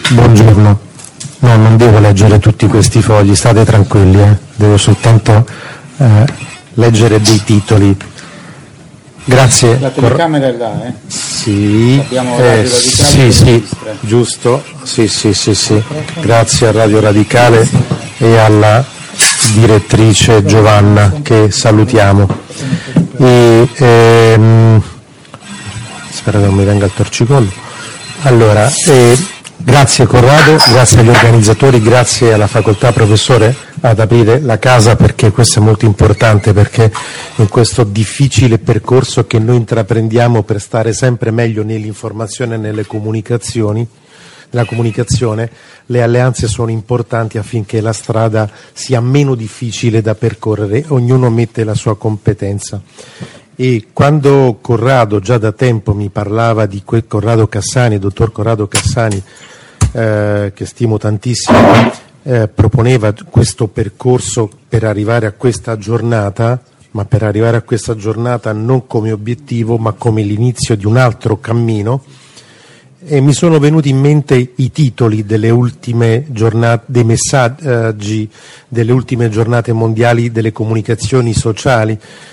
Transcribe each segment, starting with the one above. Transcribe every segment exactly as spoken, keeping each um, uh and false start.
Buongiorno. No, non devo leggere tutti questi fogli, state tranquilli, eh. Devo soltanto eh, leggere dei titoli. Grazie. La telecamera è là, eh? Sì, abbiamo eh, Radio sì, Radicale sì, giusto, sì, sì, sì, sì. Grazie a Radio Radicale e alla direttrice Giovanna, che salutiamo. E, ehm, spero che non mi venga il torcicollo. Allora, eh, grazie Corrado, grazie agli organizzatori, grazie alla facoltà, professore, ad aprire la casa, perché questo è molto importante, perché in questo difficile percorso che noi intraprendiamo per stare sempre meglio nell'informazione e nelle comunicazioni, nella comunicazione, le alleanze sono importanti affinché la strada sia meno difficile da percorrere, ognuno mette la sua competenza. E quando Corrado già da tempo mi parlava di quel Corrado Cassani, il dottor Corrado Cassani, eh, che stimo tantissimo, eh, proponeva questo percorso per arrivare a questa giornata, ma per arrivare a questa giornata non come obiettivo, ma come l'inizio di un altro cammino, e mi sono venuti in mente i titoli delle ultime giornate, dei messaggi delle ultime giornate mondiali delle comunicazioni sociali,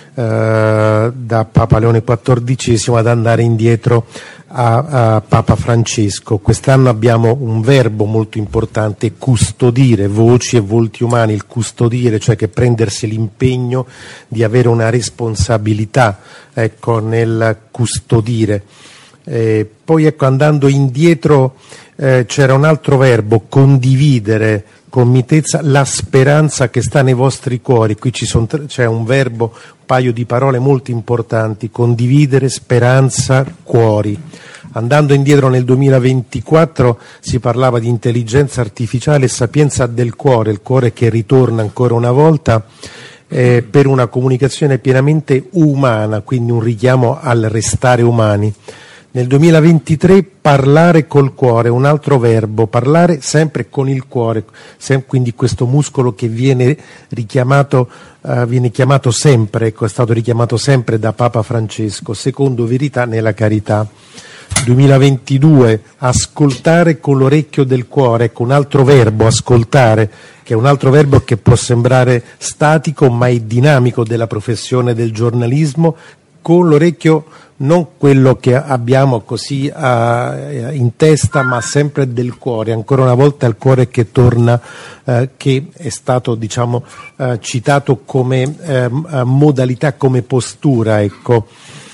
eh, da Papa Leone quattordicesimo ad andare indietro a, a Papa Francesco. Quest'anno abbiamo un verbo molto importante: custodire voci e volti umani. Il custodire, cioè che prendersi l'impegno di avere una responsabilità, ecco, nel custodire. Eh, poi ecco, andando indietro, eh, c'era un altro verbo: condividere con mitezza la speranza che sta nei vostri cuori. Qui ci son, c'è un verbo, un paio di parole molto importanti: condividere, speranza, cuori. Andando indietro nel duemilaventiquattro si parlava di intelligenza artificiale e sapienza del cuore, il cuore che ritorna ancora una volta, eh, per una comunicazione pienamente umana, quindi un richiamo al restare umani. Nel duemilaventitré parlare col cuore, un altro verbo, parlare sempre con il cuore, quindi questo muscolo che viene richiamato, uh, viene chiamato sempre, ecco, è stato richiamato sempre da Papa Francesco, secondo verità nella carità. duemilaventidue, ascoltare con l'orecchio del cuore, ecco, un altro verbo, ascoltare, che è un altro verbo che può sembrare statico ma è dinamico della professione del giornalismo, con l'orecchio non quello che abbiamo così uh, in testa, ma sempre del cuore, ancora una volta il cuore che torna, uh, che è stato, diciamo, uh, citato come uh, modalità, come postura, ecco.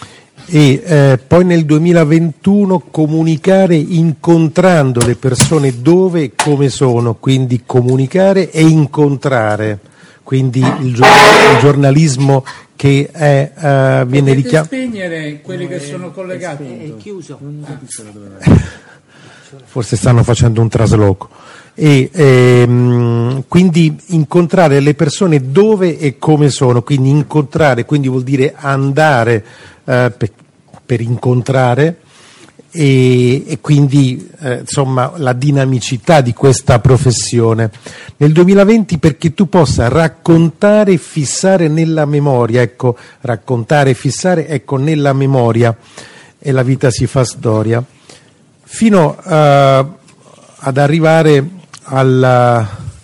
E eh, poi nel duemilaventuno comunicare incontrando le persone dove e come sono, quindi comunicare e incontrare, quindi il, gior- il giornalismo che è, uh, viene richiamato. Spegnere quelli che sono collegati. È chiuso. Forse stanno facendo un trasloco. E ehm, quindi incontrare le persone dove e come sono, quindi incontrare, quindi vuol dire andare eh, per, per incontrare, e, e quindi eh, insomma la dinamicità di questa professione. Nel duemilaventi, perché tu possa raccontare e fissare nella memoria, ecco, raccontare e fissare, ecco, nella memoria, e la vita si fa storia, fino uh, ad arrivare alla,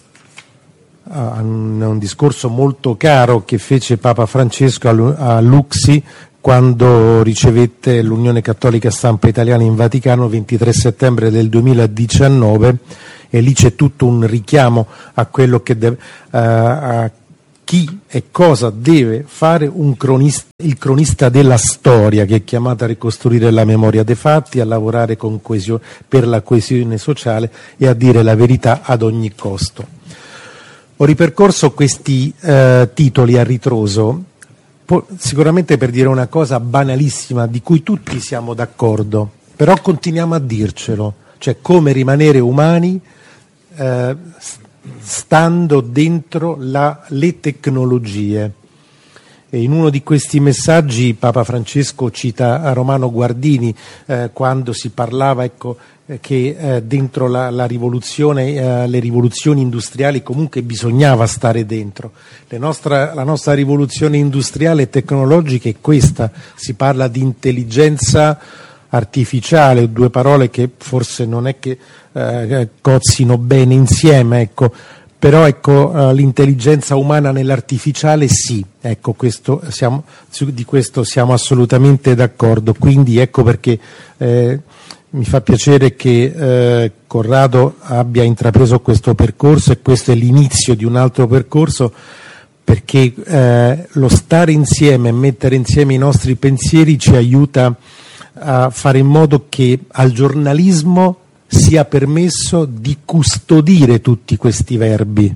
a un, un discorso molto caro che fece Papa Francesco a, a Luxi quando ricevette l'Unione Cattolica Stampa Italiana in Vaticano il ventitré settembre del duemiladiciannove, e lì c'è tutto un richiamo a quello che deve, uh, a chi e cosa deve fare un cronista, il cronista della storia, che è chiamato a ricostruire la memoria dei fatti, a lavorare con coesio, per la coesione sociale e a dire la verità ad ogni costo. Ho ripercorso questi uh, titoli a ritroso, sicuramente per dire una cosa banalissima di cui tutti siamo d'accordo, però continuiamo a dircelo, cioè come rimanere umani eh, stando dentro la, le tecnologie. E in uno di questi messaggi Papa Francesco cita Romano Guardini eh, quando si parlava, ecco, che eh, dentro la, la rivoluzione, eh, le rivoluzioni industriali comunque bisognava stare dentro. Le nostra, la nostra rivoluzione industriale e tecnologica è questa: si parla di intelligenza artificiale, due parole che forse non è che eh, cozzino bene insieme, ecco, però ecco, uh, l'intelligenza umana nell'artificiale sì, ecco, questo siamo, su, di questo siamo assolutamente d'accordo, quindi ecco perché eh, mi fa piacere che eh, Corrado abbia intrapreso questo percorso, e questo è l'inizio di un altro percorso, perché eh, lo stare insieme e mettere insieme i nostri pensieri ci aiuta a fare in modo che al giornalismo sia permesso di custodire tutti questi verbi,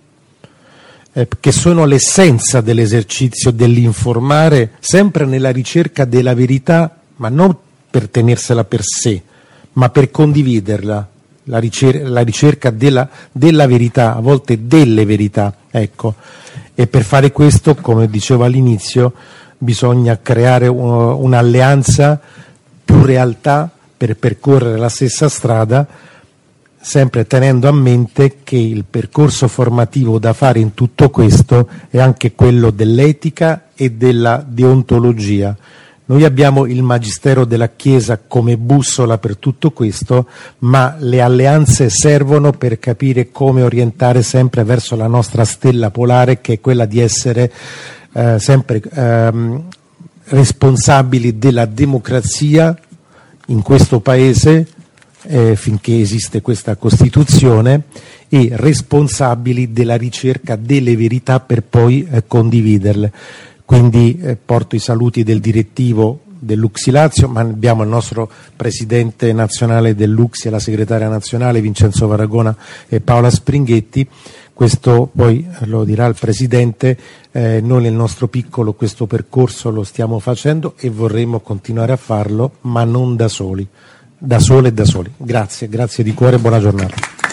eh, che sono l'essenza dell'esercizio dell'informare, sempre nella ricerca della verità, ma non per tenersela per sé, ma per condividerla, la, ricer- la ricerca della, della verità, a volte delle verità, ecco. E per fare questo, come dicevo all'inizio, bisogna creare un, un'alleanza, più realtà, per percorrere la stessa strada, sempre tenendo a mente che il percorso formativo da fare in tutto questo è anche quello dell'etica e della deontologia. Noi abbiamo il Magistero della Chiesa come bussola per tutto questo, ma le alleanze servono per capire come orientare sempre verso la nostra stella polare, che è quella di essere eh, sempre ehm, responsabili della democrazia in questo Paese, eh, finché esiste questa Costituzione, e responsabili della ricerca delle verità per poi eh, condividerle. Quindi eh, porto i saluti del direttivo dell'U C S I Lazio, ma abbiamo il nostro presidente nazionale dell'U C S I e la segretaria nazionale Vincenzo Varagona e Paola Springhetti. Questo poi lo dirà il Presidente, eh, noi nel nostro piccolo questo percorso lo stiamo facendo e vorremmo continuare a farlo, ma non da soli, da sole e da soli. Grazie, grazie di cuore, buona giornata.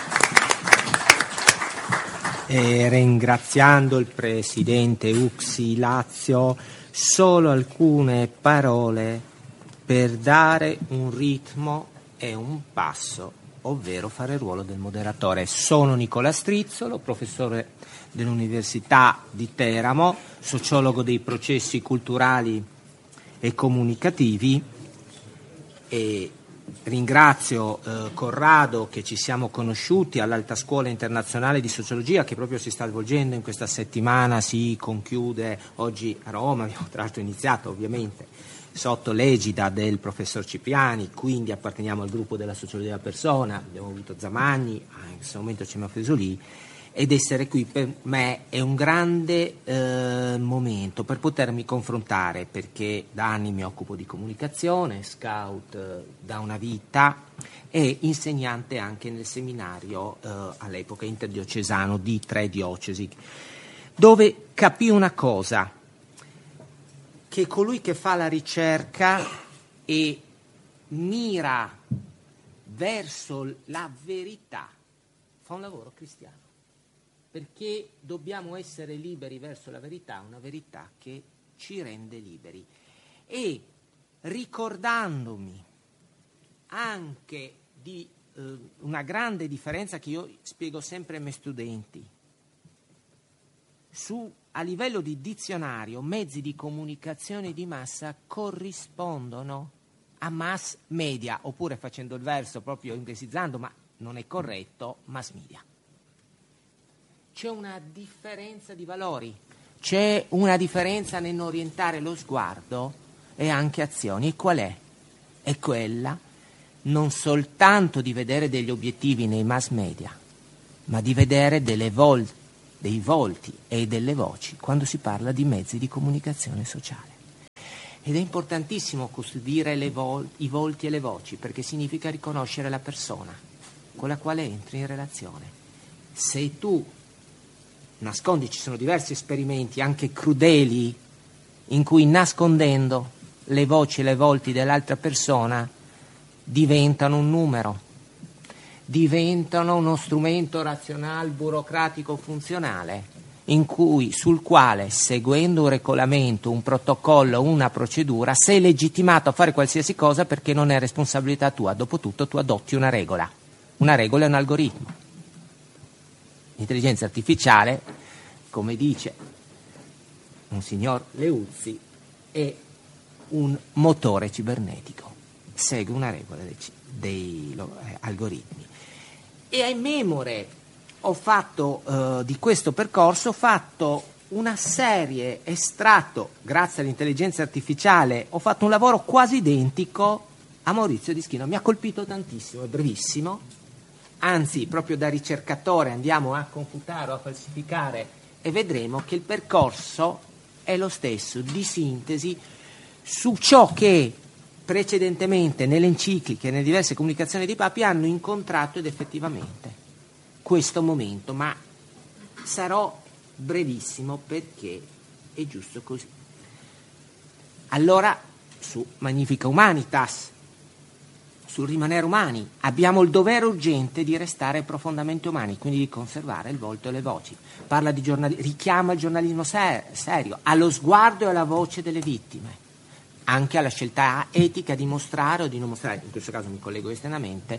E ringraziando il Presidente U C S I Lazio, solo alcune parole per dare un ritmo e un passo, ovvero fare il ruolo del moderatore. Sono Nicola Strizzolo, professore dell'Università di Teramo, sociologo dei processi culturali e comunicativi, e ringrazio eh, Corrado, che ci siamo conosciuti all'Alta Scuola Internazionale di Sociologia, che proprio si sta svolgendo in questa settimana, si conchiude oggi a Roma. Abbiamo tra l'altro iniziato ovviamente sotto l'egida del professor Cipriani, quindi apparteniamo al gruppo della sociologia della persona, abbiamo avuto Zamagni, in questo momento ci abbiamo preso lì, ed essere qui per me è un grande eh, momento per potermi confrontare, perché da anni mi occupo di comunicazione, scout eh, da una vita e insegnante anche nel seminario eh, all'epoca interdiocesano di tre diocesi, dove capì una cosa, che colui che fa la ricerca e mira verso la verità fa un lavoro cristiano, perché dobbiamo essere liberi verso la verità, una verità che ci rende liberi. E ricordandomi anche di eh, una grande differenza che io spiego sempre ai miei studenti, su a livello di dizionario, mezzi di comunicazione di massa corrispondono a mass media, oppure facendo il verso proprio inglesizzando, ma non è corretto, mass media. C'è una differenza di valori, c'è una differenza nell'orientare lo sguardo e anche azioni. E qual è? È quella non soltanto di vedere degli obiettivi nei mass media, ma di vedere delle volte dei volti e delle voci quando si parla di mezzi di comunicazione sociale. Ed è importantissimo custodire le vol- i volti e le voci, perché significa riconoscere la persona con la quale entri in relazione. Se tu nascondi, ci sono diversi esperimenti anche crudeli in cui, nascondendo le voci e le volti dell'altra persona, diventano un numero, diventano uno strumento razionale, burocratico, funzionale, in cui, sul quale, seguendo un regolamento, un protocollo, una procedura, sei legittimato a fare qualsiasi cosa, perché non è responsabilità tua. Dopotutto tu adotti una regola. Una regola è un algoritmo. L'intelligenza artificiale, come dice un signor Leuzzi, è un motore cibernetico. segue una regola dei, dei eh, algoritmi. E a memore ho fatto eh, di questo percorso, ho fatto una serie estratto, grazie all'intelligenza artificiale, ho fatto un lavoro quasi identico a Maurizio Dischino. Mi ha colpito tantissimo, è brevissimo, anzi proprio da ricercatore andiamo a confutare o a falsificare e vedremo che il percorso è lo stesso, di sintesi su ciò che precedentemente nelle encicliche e nelle diverse comunicazioni dei papi hanno incontrato ed effettivamente questo momento, ma sarò brevissimo perché è giusto così. Allora, su Magnifica Humanitas, sul rimanere umani, abbiamo il dovere urgente di restare profondamente umani, quindi di conservare il volto e le voci. Parla di giornali- richiama il giornalismo ser- serio, allo sguardo e alla voce delle vittime, anche alla scelta etica di mostrare o di non mostrare, in questo caso mi collego esternamente,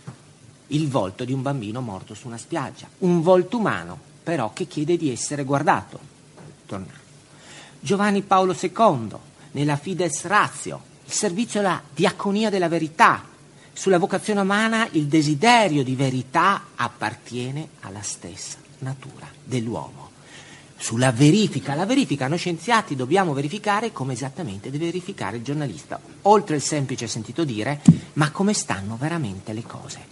il volto di un bambino morto su una spiaggia, un volto umano però che chiede di essere guardato. Tornando. Giovanni Paolo secondo, nella Fides Ratio, il servizio alla diaconia della verità, sulla vocazione umana il desiderio di verità appartiene alla stessa natura dell'uomo. Sulla verifica, la verifica, noi scienziati dobbiamo verificare come esattamente deve verificare il giornalista, oltre il semplice sentito dire, ma come stanno veramente le cose.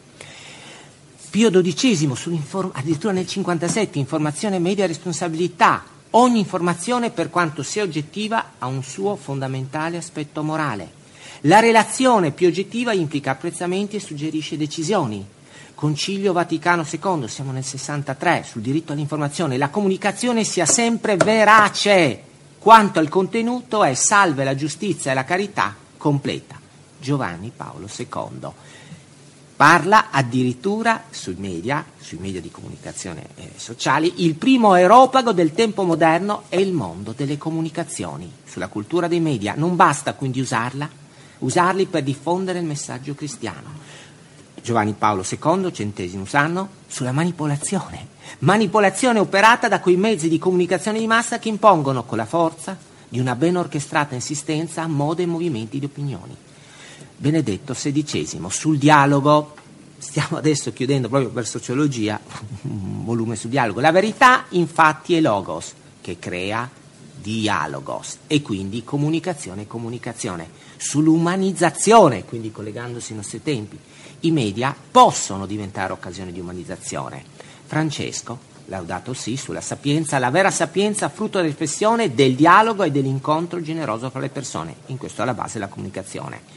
Pio dodicesimo, addirittura nel cinquantasette, informazione, media, responsabilità. Ogni informazione, per quanto sia oggettiva, ha un suo fondamentale aspetto morale. La relazione più oggettiva implica apprezzamenti e suggerisce decisioni. Concilio Vaticano secondo, siamo nel sessantatré, sul diritto all'informazione. La comunicazione sia sempre verace. Quanto al contenuto è salve la giustizia e la carità completa. Giovanni Paolo secondo. Parla addirittura sui media, sui media di comunicazione eh, sociali, il primo aeropago del tempo moderno è il mondo delle comunicazioni, sulla cultura dei media. Non basta quindi usarla, usarli per diffondere il messaggio cristiano. Giovanni Paolo secondo, centesimus anno, sulla manipolazione. Manipolazione operata da quei mezzi di comunicazione di massa che impongono con la forza di una ben orchestrata insistenza mode e movimenti di opinioni. Benedetto sedicesimo, sul dialogo, stiamo adesso chiudendo proprio per sociologia un volume sul dialogo. La verità infatti è logos, che crea dialogos, e quindi comunicazione e comunicazione. Sull'umanizzazione, quindi collegandosi ai nostri tempi, i media possono diventare occasione di umanizzazione. Francesco, Laudato Si, sulla sapienza, la vera sapienza frutto della riflessione, del dialogo e dell'incontro generoso fra le persone, in questo alla base la comunicazione.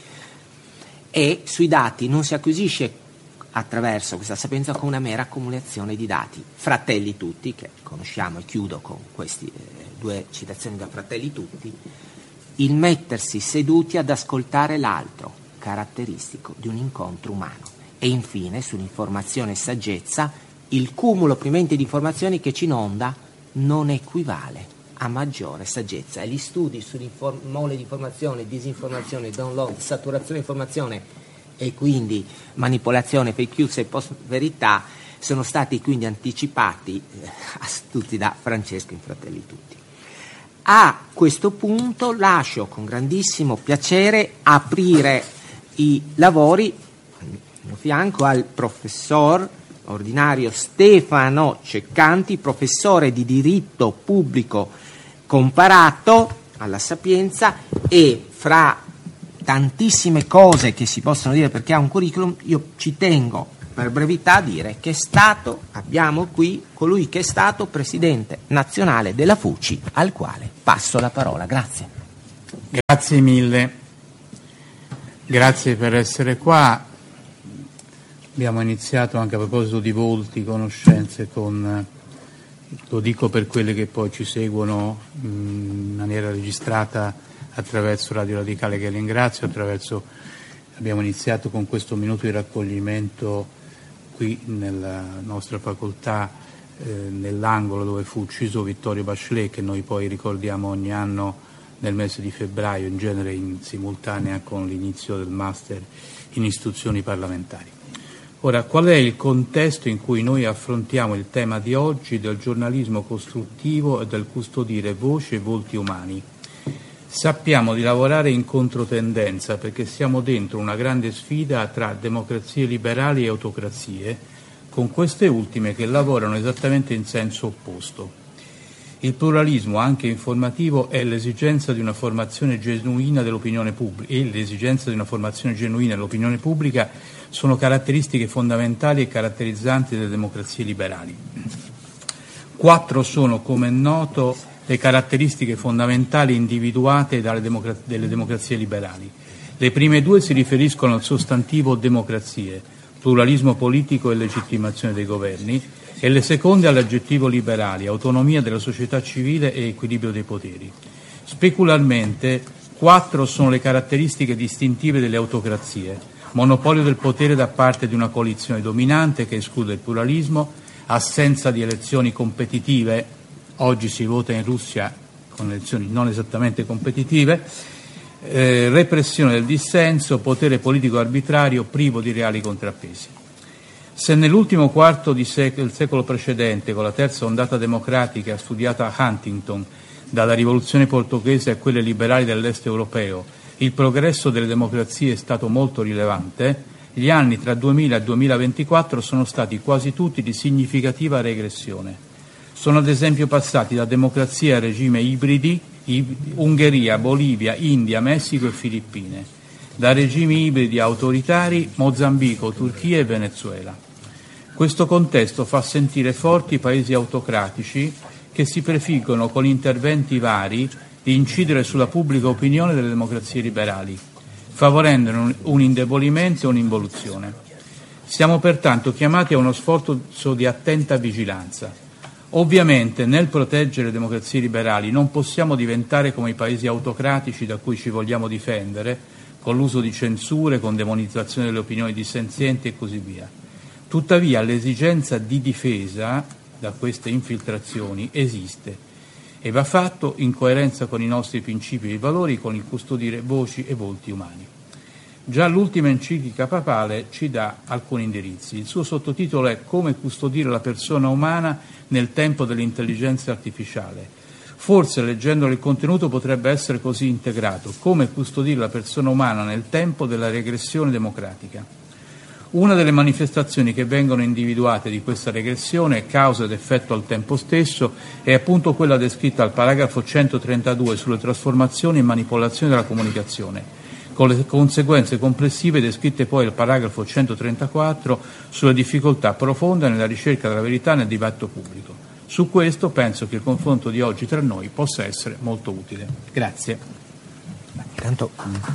E sui dati non si acquisisce attraverso questa sapienza con una mera accumulazione di dati. Fratelli Tutti, che conosciamo, e chiudo con queste eh, due citazioni da Fratelli Tutti, il mettersi seduti ad ascoltare l'altro, caratteristico di un incontro umano. E infine, sull'informazione e saggezza, il cumulo opprimente di informazioni che ci inonda non equivale a maggiore saggezza, e gli studi sull'informole di informazione, disinformazione, download, saturazione di informazione e quindi manipolazione, fake news e post-verità sono stati quindi anticipati eh, astuti da Francesco in Fratelli Tutti. A questo punto lascio con grandissimo piacere aprire i lavori al mio fianco al professor ordinario Stefano Ceccanti, professore di diritto pubblico comparato alla Sapienza, e fra tantissime cose che si possono dire perché ha un curriculum, io ci tengo per brevità a dire che è stato, abbiamo qui colui che è stato presidente nazionale della F U C I, al quale passo la parola. Grazie. Grazie mille, grazie per essere qua. Abbiamo iniziato anche a proposito di volti, conoscenze con, lo dico per quelle che poi ci seguono in maniera registrata attraverso Radio Radicale, che ringrazio, attraverso, abbiamo iniziato con questo minuto di raccoglimento qui nella nostra facoltà, eh, nell'angolo dove fu ucciso Vittorio Bachelet, che noi poi ricordiamo ogni anno nel mese di febbraio, in genere in simultanea con l'inizio del master in istituzioni parlamentari. Ora, qual è il contesto in cui noi affrontiamo il tema di oggi del giornalismo costruttivo e del custodire voci e volti umani? Sappiamo di lavorare in controtendenza perché siamo dentro una grande sfida tra democrazie liberali e autocrazie, con queste ultime che lavorano esattamente in senso opposto. Il pluralismo, anche informativo, è l'esigenza di una formazione genuina dell'opinione pubblica e l'esigenza di una formazione genuina dell'opinione pubblica sono caratteristiche fondamentali e caratterizzanti delle democrazie liberali. Quattro sono, come è noto, le caratteristiche fondamentali individuate dalle democra- delle democrazie liberali. Le prime due si riferiscono al sostantivo democrazie, pluralismo politico e legittimazione dei governi, e le seconde all'aggettivo liberali, autonomia della società civile e equilibrio dei poteri. Specularmente, quattro sono le caratteristiche distintive delle autocrazie: monopolio del potere da parte di una coalizione dominante che esclude il pluralismo, assenza di elezioni competitive. Oggi si vota in Russia con elezioni non esattamente competitive, eh, repressione del dissenso, potere politico arbitrario privo di reali contrappesi. Se nell'ultimo quarto di sec- del secolo precedente, con la terza ondata democratica studiata a Huntington, dalla rivoluzione portoghese a quelle liberali dell'est europeo, il progresso delle democrazie è stato molto rilevante, gli anni tra duemila e duemilaventiquattro sono stati quasi tutti di significativa regressione. Sono ad esempio passati da democrazie a regime ibridi, Ungheria, Bolivia, India, Messico e Filippine, da regimi ibridi autoritari, Mozambico, Turchia e Venezuela. Questo contesto fa sentire forti i paesi autocratici che si prefiggono con interventi vari di incidere sulla pubblica opinione delle democrazie liberali, favorendone un indebolimento e un'involuzione. Siamo pertanto chiamati a uno sforzo di attenta vigilanza. Ovviamente nel proteggere le democrazie liberali non possiamo diventare come i paesi autocratici da cui ci vogliamo difendere, con l'uso di censure, con demonizzazione delle opinioni dissenzienti e così via. Tuttavia l'esigenza di difesa da queste infiltrazioni esiste e va fatto in coerenza con i nostri principi e valori, con il custodire voci e volti umani. Già l'ultima enciclica papale ci dà alcuni indirizzi. Il suo sottotitolo è Come custodire la persona umana nel tempo dell'intelligenza artificiale. Forse leggendolo il contenuto potrebbe essere così integrato: come custodire la persona umana nel tempo della regressione democratica. Una delle manifestazioni che vengono individuate di questa regressione, causa ed effetto al tempo stesso, è appunto quella descritta al paragrafo centotrentadue sulle trasformazioni e manipolazioni della comunicazione, con le conseguenze complessive descritte poi al paragrafo centotrentaquattro sulle difficoltà profonde nella ricerca della verità nel dibattito pubblico. Su questo penso che il confronto di oggi tra noi possa essere molto utile. Grazie. Intanto,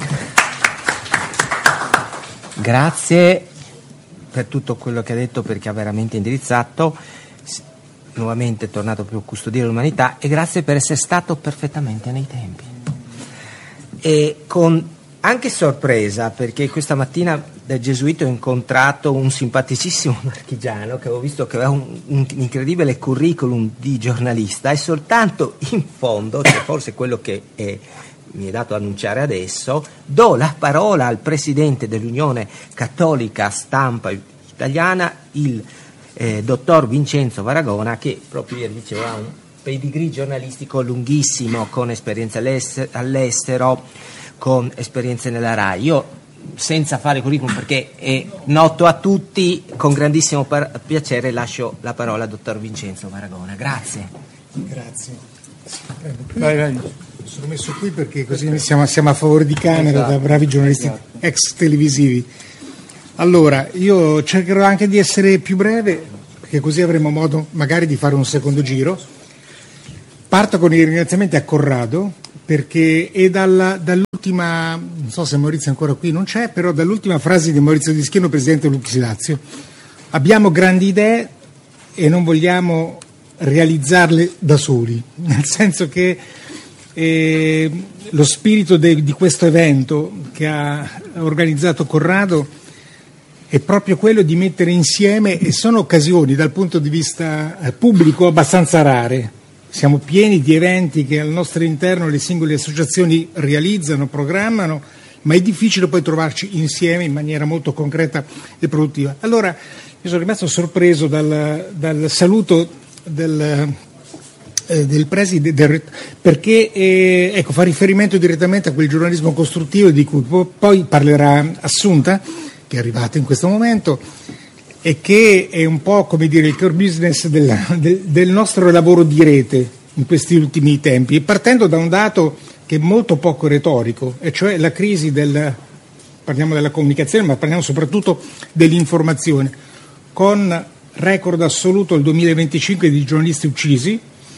grazie per tutto quello che ha detto, perché ha veramente indirizzato, nuovamente è tornato più a custodire l'umanità, e grazie per essere stato perfettamente nei tempi. E con anche sorpresa, perché questa mattina da Gesuito ho incontrato un simpaticissimo marchigiano che avevo visto che aveva un, un incredibile curriculum di giornalista, e soltanto in fondo, cioè forse quello che è, mi è dato annunciare adesso, do la parola al presidente dell'Unione Cattolica Stampa Italiana, il eh, dottor Vincenzo Varagona, che proprio ieri diceva ha un pedigree giornalistico lunghissimo, con esperienze all'est- all'estero, con esperienze nella RAI. Io, senza fare curriculum perché è noto a tutti, con grandissimo par- piacere lascio la parola al dottor Vincenzo Varagona. Grazie. Grazie. Vai, vai. Sono messo qui perché così siamo, siamo a favore di Camera, esatto, da bravi giornalisti, esatto, ex televisivi. Allora, io cercherò anche di essere più breve, perché così avremo modo magari di fare un secondo giro. Parto con i ringraziamenti a Corrado, perché è dalla, dall'ultima, non so se Maurizio è ancora qui, non c'è, però dall'ultima frase di Maurizio Di Schieno, presidente dell'U P S I Lazio: abbiamo grandi idee e non vogliamo realizzarle da soli, nel senso che eh, lo spirito de, di questo evento che ha organizzato Corrado è proprio quello di mettere insieme, e sono occasioni dal punto di vista eh, pubblico abbastanza rare. Siamo pieni di eventi che al nostro interno le singole associazioni realizzano, programmano, ma è difficile poi trovarci insieme in maniera molto concreta e produttiva. Allora, io sono rimasto sorpreso dal, dal saluto del eh, del preside, del, perché eh, ecco, fa riferimento direttamente a quel giornalismo costruttivo di cui po- poi parlerà Assunta, che è arrivata in questo momento, e che è un po', come dire, il core business del, del, del nostro lavoro di rete in questi ultimi tempi, partendo da un dato che è molto poco retorico, e cioè la crisi del, parliamo della comunicazione, ma parliamo soprattutto dell'informazione, con record assoluto il duemilaventicinque di giornalisti uccisi,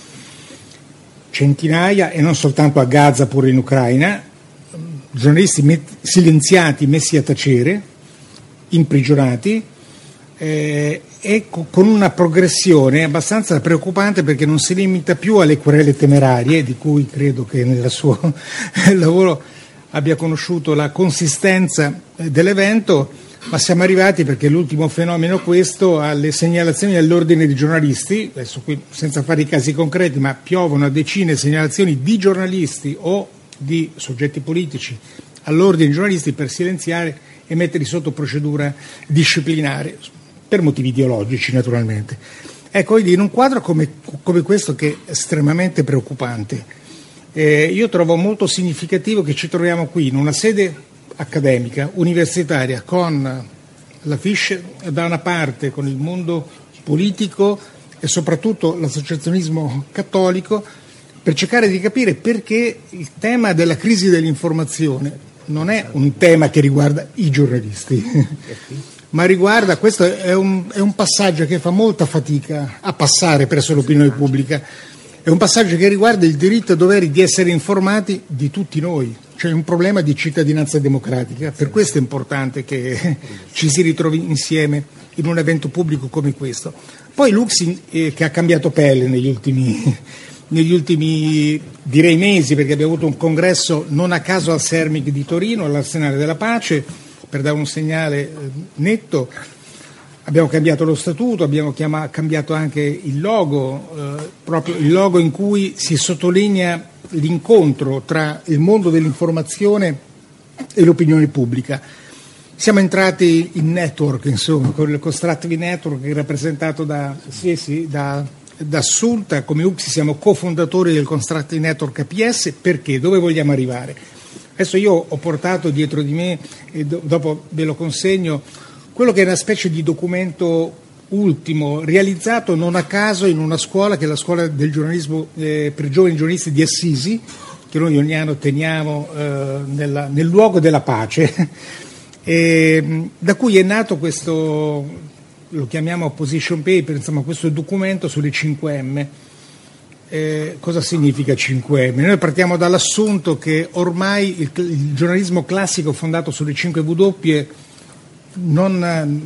centinaia, e non soltanto a Gaza, pure in Ucraina, giornalisti met- silenziati, messi a tacere, imprigionati, eh, e co- con una progressione abbastanza preoccupante, perché non si limita più alle querele temerarie, di cui credo che nel suo lavoro abbia conosciuto la consistenza dell'evento, ma siamo arrivati, perché l'ultimo fenomeno questo, alle segnalazioni all'ordine di giornalisti, adesso qui senza fare i casi concreti, ma piovono a decine segnalazioni di giornalisti o di soggetti politici all'ordine di giornalisti per silenziare e metterli sotto procedura disciplinare, per motivi ideologici naturalmente. Ecco, in un quadro come, come questo, che è estremamente preoccupante, eh, io trovo molto significativo che ci troviamo qui in una sede accademica, universitaria, con la Fish da una parte, con il mondo politico e soprattutto l'associazionismo cattolico, per cercare di capire perché il tema della crisi dell'informazione non è un tema che riguarda i giornalisti, ma riguarda, questo è un, è un passaggio che fa molta fatica a passare presso l'opinione pubblica, è un passaggio che riguarda il diritto e dovere di essere informati di tutti noi, cioè un problema di cittadinanza democratica. Per questo è importante che ci si ritrovi insieme in un evento pubblico come questo. Poi l'Uxi, eh, che ha cambiato pelle negli ultimi, negli ultimi direi mesi, perché abbiamo avuto un congresso non a caso al Sermic di Torino, all'Arsenale della Pace, per dare un segnale eh, netto. Abbiamo cambiato lo statuto, abbiamo chiama, cambiato anche il logo, eh, proprio il logo in cui si sottolinea l'incontro tra il mondo dell'informazione e l'opinione pubblica. Siamo entrati in network, insomma, con il Constructive Network, che è rappresentato da, sì, sì, da, da Assunta. Come U X I siamo cofondatori del Constructive Network A P S. Perché? Dove vogliamo arrivare? Adesso io ho portato dietro di me, e do, dopo ve lo consegno, quello che è una specie di documento ultimo, realizzato non a caso in una scuola, che è la scuola del giornalismo eh, per giovani giornalisti di Assisi, che noi ogni anno teniamo eh, nella, nel luogo della pace, e, da cui è nato questo, lo chiamiamo position paper, insomma questo documento sulle cinque M. Eh, cosa significa cinque M? Noi partiamo dall'assunto che ormai il, il giornalismo classico fondato sulle cinque W Non,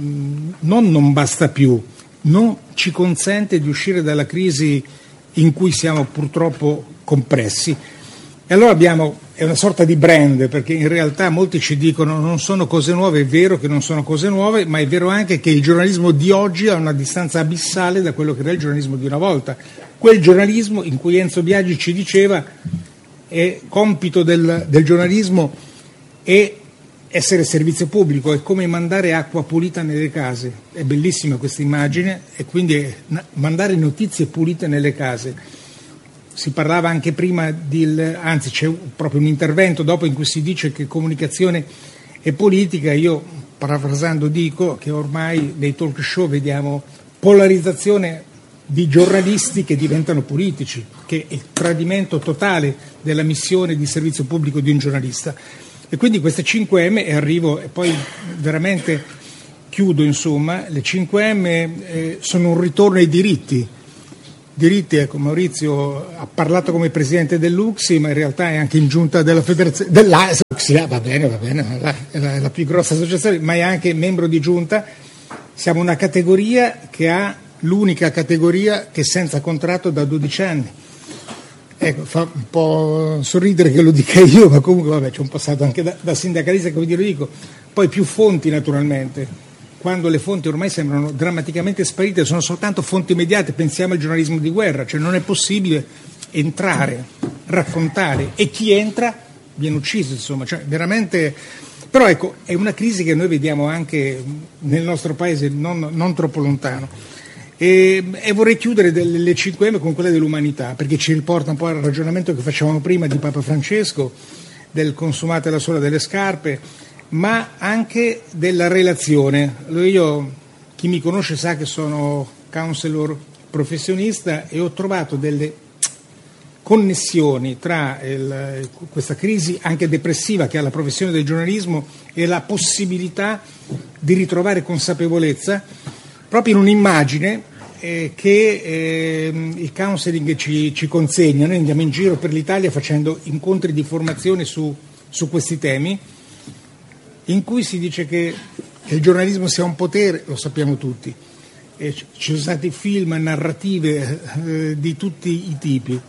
non, non basta più, non ci consente di uscire dalla crisi in cui siamo purtroppo compressi. E allora abbiamo, è una sorta di brand, perché in realtà molti ci dicono non sono cose nuove. È vero che non sono cose nuove, ma è vero anche che il giornalismo di oggi ha una distanza abissale da quello che era il giornalismo di una volta. Quel giornalismo in cui Enzo Biagi ci diceva è compito del, del giornalismo è essere servizio pubblico, è come mandare acqua pulita nelle case. È bellissima questa immagine, e quindi è mandare notizie pulite nelle case. Si parlava anche prima di, anzi c'è proprio un intervento dopo in cui si dice che comunicazione e politica. Io, parafrasando, dico che ormai nei talk show vediamo polarizzazione di giornalisti che diventano politici, che è il tradimento totale della missione di servizio pubblico di un giornalista. E quindi queste cinque M, e arrivo e poi veramente chiudo, insomma, le cinque M eh, sono un ritorno ai diritti. Diritti, ecco, Maurizio ha parlato come presidente dell'U X I, ma in realtà è anche in giunta della federazione, dell'A S I, va bene, va bene, è la, è la più grossa associazione, ma è anche membro di giunta. Siamo una categoria che ha, l'unica categoria che è senza contratto da dodici anni. Ecco, fa un po' sorridere che lo dica io, ma comunque vabbè, c'è un passato anche da, da sindacalista, come dire, lo dico. Poi più fonti, naturalmente, quando le fonti ormai sembrano drammaticamente sparite, sono soltanto fonti immediate. Pensiamo al giornalismo di guerra, cioè non è possibile entrare, raccontare, e chi entra viene ucciso, insomma, cioè veramente. Però ecco, è una crisi che noi vediamo anche nel nostro paese, non, non troppo lontano. E, e vorrei chiudere le cinque emme con quella dell'umanità, perché ci riporta un po' al ragionamento che facevamo prima di Papa Francesco, del consumate la sola delle scarpe, ma anche della relazione. Io, chi mi conosce sa che sono counselor professionista e ho trovato delle connessioni tra il, questa crisi anche depressiva che ha la professione del giornalismo e la possibilità di ritrovare consapevolezza proprio in un'immagine eh, che eh, il counseling ci, ci consegna. Noi andiamo in giro per l'Italia facendo incontri di formazione su, su questi temi, in cui si dice che, che il giornalismo sia un potere, lo sappiamo tutti. E ci sono stati film, narrative eh, di tutti i tipi.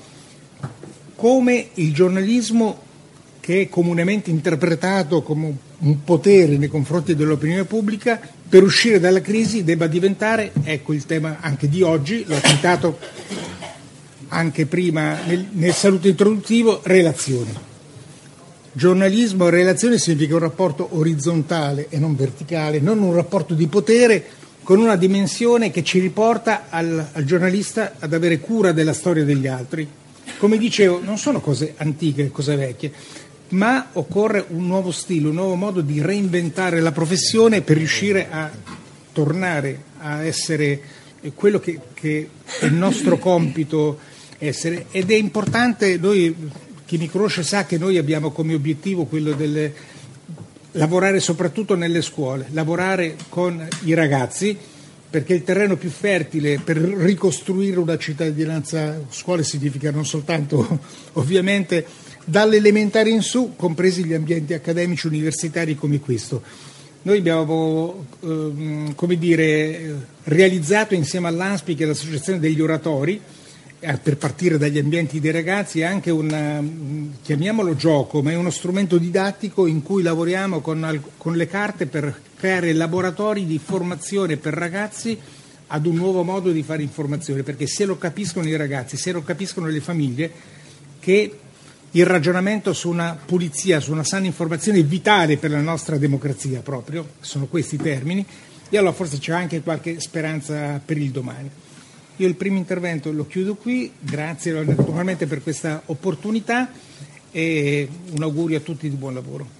Come il giornalismo, che è comunemente interpretato come un potere nei confronti dell'opinione pubblica, per uscire dalla crisi debba diventare, ecco il tema anche di oggi, l'ho citato anche prima nel, nel saluto introduttivo, relazioni. Giornalismo e relazione significa un rapporto orizzontale e non verticale, non un rapporto di potere, con una dimensione che ci riporta al, al giornalista ad avere cura della storia degli altri. Come dicevo, non sono cose antiche, cose vecchie, ma occorre un nuovo stile, un nuovo modo di reinventare la professione per riuscire a tornare a essere quello che, che è il nostro compito essere. Ed è importante, noi, chi mi conosce sa che noi abbiamo come obiettivo quello del lavorare soprattutto nelle scuole, lavorare con i ragazzi, perché il terreno più fertile per ricostruire una cittadinanza, scuole significa non soltanto ovviamente dall'elementare in su, compresi gli ambienti accademici universitari come questo. Noi abbiamo ehm, come dire, realizzato insieme all'ANSPI, che è l'associazione degli oratori, eh, per partire dagli ambienti dei ragazzi, anche un, chiamiamolo gioco, ma è uno strumento didattico in cui lavoriamo con, con le carte per creare laboratori di formazione per ragazzi ad un nuovo modo di fare informazione, perché se lo capiscono i ragazzi, se lo capiscono le famiglie, che il ragionamento su una pulizia, su una sana informazione è vitale per la nostra democrazia proprio, sono questi i termini, e allora forse c'è anche qualche speranza per il domani. Io il primo intervento lo chiudo qui, grazie naturalmente per questa opportunità e un augurio a tutti di buon lavoro.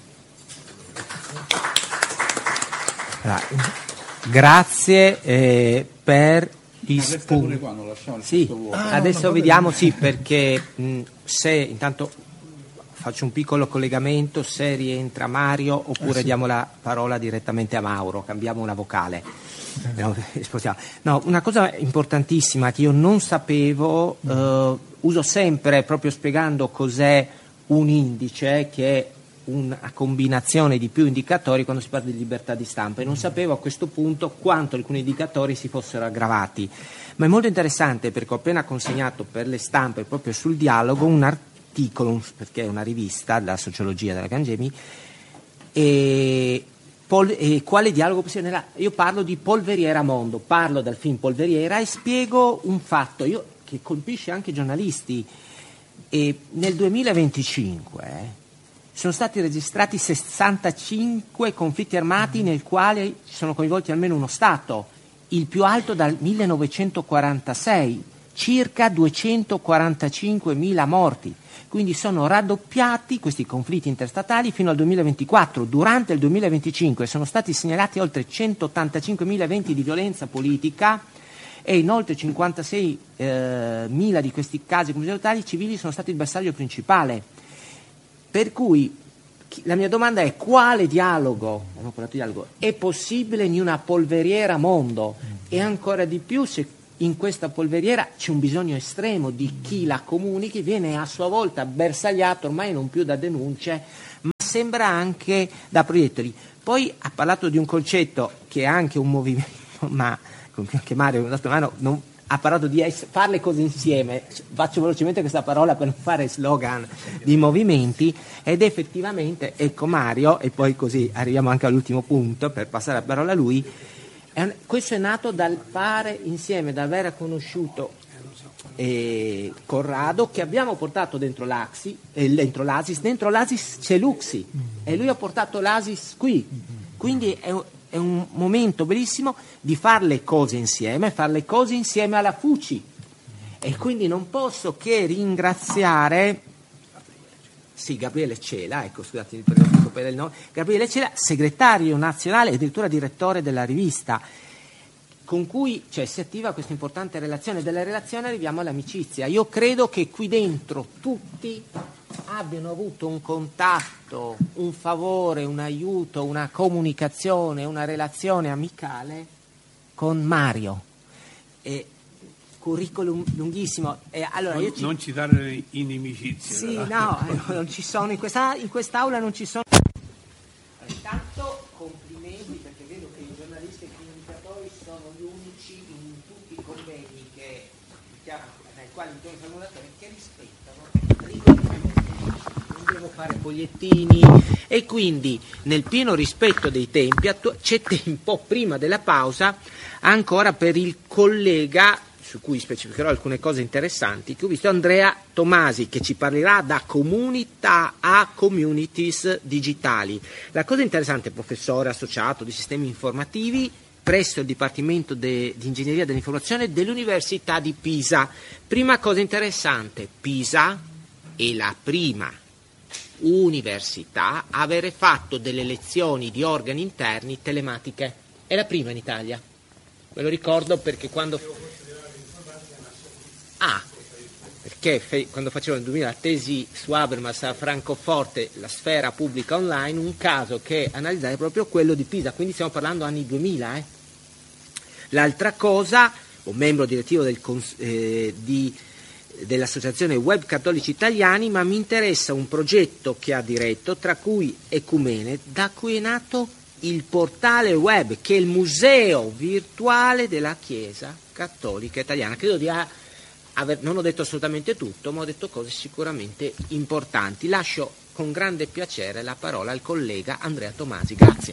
Grazie eh, per i spunti. Sì, Ah, adesso no, no, vediamo, sì, perché mh, se intanto faccio un piccolo collegamento, se rientra Mario oppure ah, sì. diamo la parola direttamente a Mauro, cambiamo una vocale. No, no, una cosa importantissima che io non sapevo, eh, uso sempre proprio spiegando cos'è un indice, che è una combinazione di più indicatori quando si parla di libertà di stampa, e non sapevo a questo punto quanto alcuni indicatori si fossero aggravati, ma è molto interessante perché ho appena consegnato per le stampe proprio sul dialogo un articolo, perché è una rivista della sociologia della Gangemi, e, pol, e quale dialogo possibile? Io parlo di Polveriera Mondo, parlo del film Polveriera e spiego un fatto io, che colpisce anche i giornalisti. E nel duemilaventicinque sono stati registrati sessantacinque conflitti armati nel quale sono coinvolti almeno uno Stato, il più alto dal millenovecentoquarantasei, circa duecentoquarantacinquemila morti. Quindi sono raddoppiati questi conflitti interstatali fino al duemilaventiquattro. Durante il duemilaventicinque sono stati segnalati oltre centottantacinquemila eventi di violenza politica e in oltre cinquantaseimila di questi casi i civili sono stati il bersaglio principale. Per cui la mia domanda è: quale dialogo, abbiamo parlato di dialogo, è possibile in una polveriera mondo? E ancora di più se in questa polveriera c'è un bisogno estremo di chi la comunichi, viene a sua volta bersagliato ormai non più da denunce, ma sembra anche da proiettili. Poi ha parlato di un concetto che è anche un movimento, ma anche Mario con la sua mano non ha parlato di es- fare le cose insieme. Faccio velocemente questa parola per non fare slogan di movimenti, ed effettivamente, ecco Mario, e poi così arriviamo anche all'ultimo punto per passare la parola a lui. È un, questo è nato dal fare insieme, da aver conosciuto eh, Corrado, che abbiamo portato dentro l'Axi, eh, dentro l'Asis. Dentro l'Asis c'è l'Uxi e lui ha portato l'Asis qui. Quindi è, è un momento bellissimo di fare le cose insieme, fare le cose insieme alla F U C I. E quindi non posso che ringraziare, sì, Gabriele Cela, ecco, scusate per il nome, Gabriele Cela, segretario nazionale e addirittura direttore della rivista, con cui cioè, si attiva questa importante relazione. Dalla relazione arriviamo all'amicizia. Io credo che qui dentro tutti abbiano avuto un contatto, un favore, un aiuto, una comunicazione, una relazione amicale con Mario. E curriculum lunghissimo. E allora non, io ci... non citare le inimicizie. Sì, però. no, non ci sono, in questa, in quest'aula non ci sono. Intanto complimenti, perché vedo che i giornalisti e i comunicatori sono gli unici in tutti i convegni che, dai quali il formulatore che rispettano, non devo fare fogliettini, e quindi nel pieno rispetto dei tempi c'è tempo prima della pausa ancora per il collega, su cui specificherò alcune cose interessanti, che ho visto, Andrea Tomasi, che ci parlerà da comunità a communities digitali. La cosa interessante, professore associato di sistemi informativi presso il Dipartimento de, di Ingegneria dell'Informazione dell'Università di Pisa. Prima cosa interessante, Pisa è la prima università a avere fatto delle lezioni di organi interni telematiche. È la prima in Italia. Ve lo ricordo perché quando... Ah, perché fe- quando facevo nel duemila la tesi su Habermas a Francoforte, la sfera pubblica online, un caso che analizzare è proprio quello di Pisa, quindi stiamo parlando anni duemila. Eh. L'altra cosa, un membro direttivo del cons- eh, di, dell'Associazione Web Cattolici Italiani, ma mi interessa un progetto che ha diretto, tra cui Ecumene, da cui è nato il portale web, che è il museo virtuale della Chiesa Cattolica Italiana. Credo di ha, aver, non ho detto assolutamente tutto, ma ho detto cose sicuramente importanti. Lascio con grande piacere la parola al collega Andrea Tomasi. Grazie.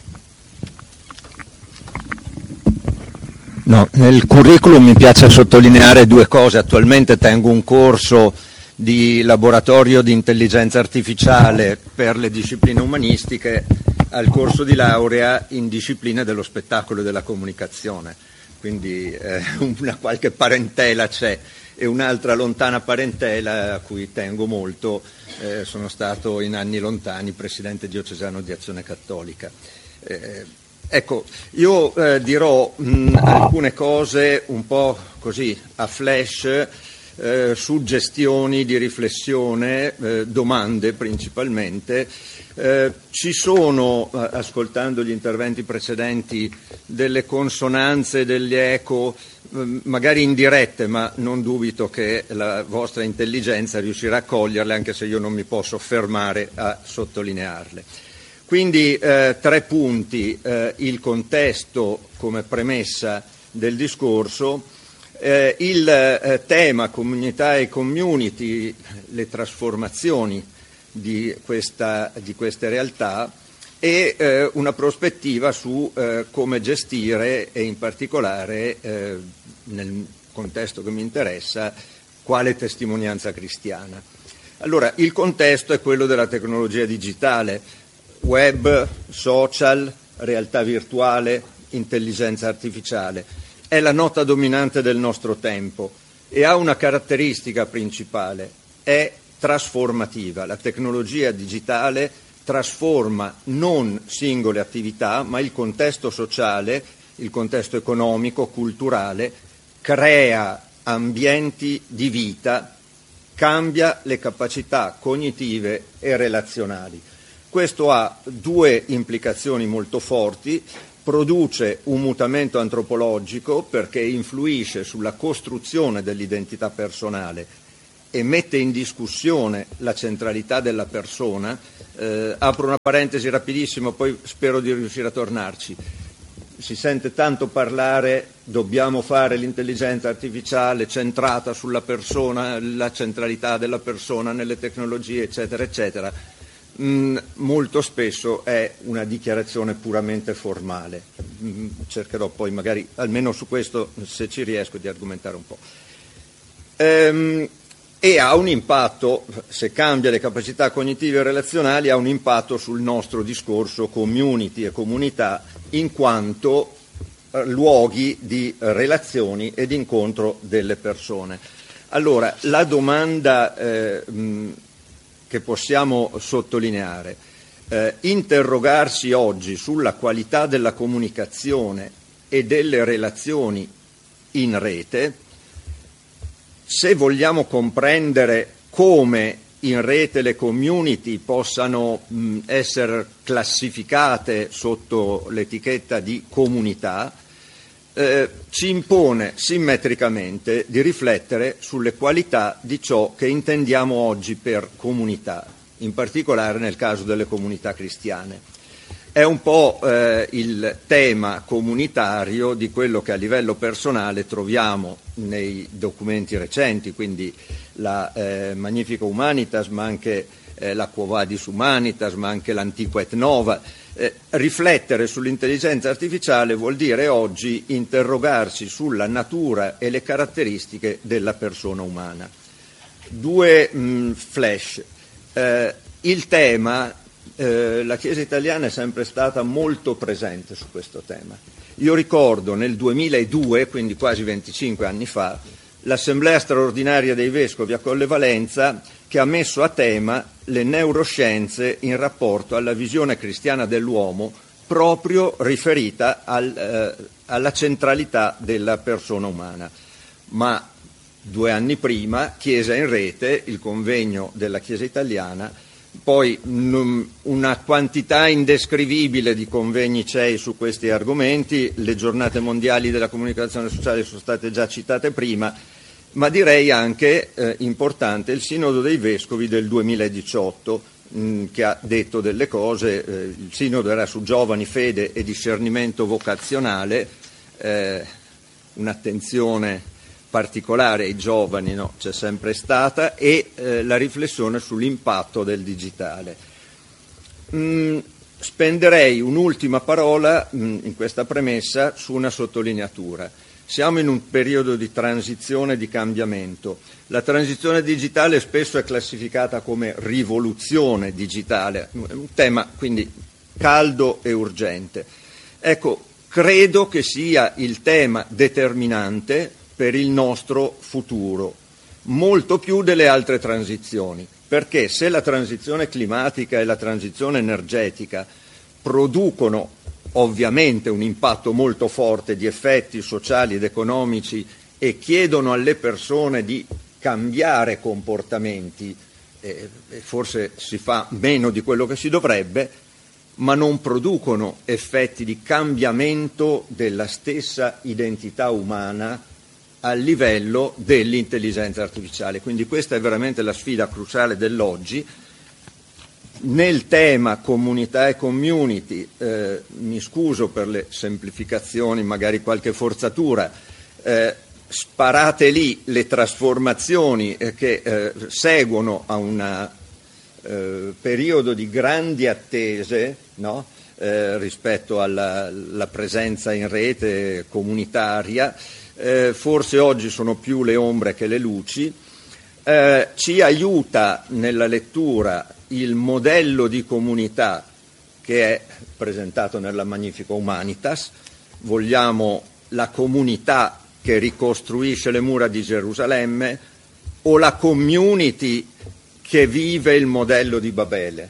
No, nel curriculum mi piace sottolineare due cose. Attualmente tengo un corso di laboratorio di intelligenza artificiale per le discipline umanistiche al corso di laurea in discipline dello spettacolo e della comunicazione, quindi eh, una qualche parentela c'è, e un'altra lontana parentela a cui tengo molto, eh, sono stato in anni lontani presidente diocesano di Azione Cattolica. Eh, ecco, io eh, dirò mh, alcune cose un po' così a flash, eh, suggestioni di riflessione, eh, domande principalmente. Eh, ci sono, eh, ascoltando gli interventi precedenti, delle consonanze, degli eco, eh, magari indirette, ma non dubito che la vostra intelligenza riuscirà a coglierle, anche se io non mi posso fermare a sottolinearle. Quindi eh, tre punti, eh, il contesto come premessa del discorso, eh, il eh, tema comunità e community, le trasformazioni di, questa, di queste realtà, e eh, una prospettiva su eh, come gestire, e in particolare eh, nel contesto che mi interessa, quale testimonianza cristiana. Allora, il contesto è quello della tecnologia digitale, web, social, realtà virtuale, intelligenza artificiale. È la nota dominante del nostro tempo e ha una caratteristica principale: è trasformativa. La tecnologia digitale trasforma non singole attività, ma il contesto sociale, il contesto economico, culturale, crea ambienti di vita, cambia le capacità cognitive e relazionali. Questo ha due implicazioni molto forti: produce un mutamento antropologico perché influisce sulla costruzione dell'identità personale e mette in discussione la centralità della persona. Eh, apro una parentesi rapidissimo, poi spero di riuscire a tornarci. Si sente tanto parlare, dobbiamo fare l'intelligenza artificiale centrata sulla persona, la centralità della persona nelle tecnologie, eccetera, eccetera. Mm, molto spesso è una dichiarazione puramente formale. Mm, cercherò poi magari, almeno su questo, se ci riesco, di argomentare un po'. Ehm, e ha un impatto, se cambia le capacità cognitive e relazionali, ha un impatto sul nostro discorso community e comunità, in quanto eh, luoghi di relazioni e di incontro delle persone. Allora, la domanda eh, mh, che possiamo sottolineare, eh, interrogarsi oggi sulla qualità della comunicazione e delle relazioni in rete, se vogliamo comprendere come in rete le community possano mh, essere classificate sotto l'etichetta di comunità, eh, ci impone simmetricamente di riflettere sulle qualità di ciò che intendiamo oggi per comunità, in particolare nel caso delle comunità cristiane. È un po' eh, il tema comunitario di quello che a livello personale troviamo nei documenti recenti, quindi la eh, Magnifica Humanitas, ma anche eh, la Quo Vadis Humanitas, ma anche l'Antiqua et Nova. Eh, riflettere sull'intelligenza artificiale vuol dire oggi interrogarsi sulla natura e le caratteristiche della persona umana. Due mh, flash. Eh, il tema, eh, la Chiesa italiana è sempre stata molto presente su questo tema. Io ricordo nel duemiladue, quindi quasi venticinque anni fa, l'Assemblea straordinaria dei Vescovi a Colle Valenza che ha messo a tema le neuroscienze in rapporto alla visione cristiana dell'uomo proprio riferita al, eh, alla centralità della persona umana. Ma due anni prima, Chiesa in Rete, il convegno della Chiesa italiana, poi mh, una quantità indescrivibile di convegni C E I su questi argomenti, le giornate mondiali della comunicazione sociale sono state già citate prima, ma direi anche eh, importante il Sinodo dei Vescovi del duemiladiciotto, mh, che ha detto delle cose. Eh, il Sinodo era su giovani, fede e discernimento vocazionale, eh, un'attenzione particolare ai giovani, no? C'è sempre stata, e eh, la riflessione sull'impatto del digitale. Mm, spenderei un'ultima parola mm, in questa premessa su una sottolineatura. Siamo in un periodo di transizione, di cambiamento. La transizione digitale spesso è classificata come rivoluzione digitale, un tema quindi caldo e urgente. Ecco, credo che sia il tema determinante per il nostro futuro, molto più delle altre transizioni, perché se la transizione climatica e la transizione energetica producono ovviamente un impatto molto forte di effetti sociali ed economici e chiedono alle persone di cambiare comportamenti, eh, forse si fa meno di quello che si dovrebbe, ma non producono effetti di cambiamento della stessa identità umana a livello dell'intelligenza artificiale. Quindi questa è veramente la sfida cruciale dell'oggi. Nel tema comunità e community, eh, mi scuso per le semplificazioni, magari qualche forzatura, eh, sparate lì le trasformazioni eh, che eh, seguono a un eh, periodo di grandi attese, no? eh, rispetto alla, alla presenza in rete comunitaria. Eh, forse oggi sono più le ombre che le luci. Eh, ci aiuta nella lettura il modello di comunità che è presentato nella Magnifica Humanitas. Vogliamo la comunità che ricostruisce le mura di Gerusalemme o la community che vive il modello di Babele?